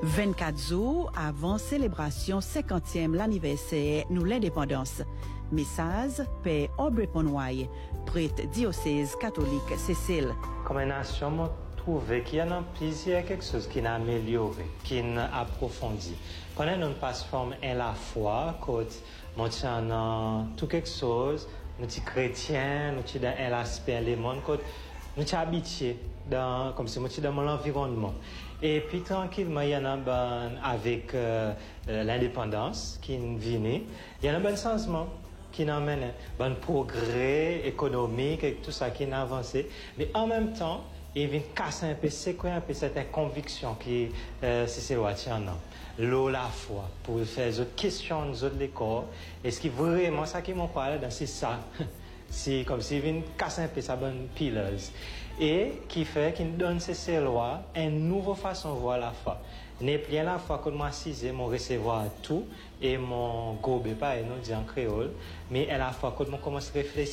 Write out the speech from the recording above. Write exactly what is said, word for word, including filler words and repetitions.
vingt-quatre jours avant célébration cinquantième l'anniversaire nous l'indépendance. Message Père Aubrey Ponouaille, prêtre diocèse catholique Cécile. Comme une nation, moi, trouvé qu'il y a plusieurs quelque chose qui n'a amélioré, qui n'a approfondi. Pendant nous passons à la foi, quand nous avons tout quelque chose, nous sommes chrétiens, nous sommes dans l'aspect du monde, quand nous sommes habitués, dans, comme si nous sommes dans l'environnement. Et puis tranquillement, il y en a ben, avec euh, l'indépendance qui est venue, il y a un bon changement qui amène un bon progrès économique et tout ça qui a avancé. Mais en même temps, il vient casser un peu, secouer un peu cette conviction qui euh, c'est ce que l'eau, la foi, pour faire des autres questions, des autres corps. Est-ce que vraiment ça qui m'en parle, c'est ça? C'est comme s'il vient casser un peu sa bonne pileuse. Et qui fait qu'il donne ces lois une nouvelle façon de voir la foi. N'est plus la foi que moi assisé, mon recevoir tout et mon gobe pas et non dit en créole, mais à la fois que moi commence à réfléchir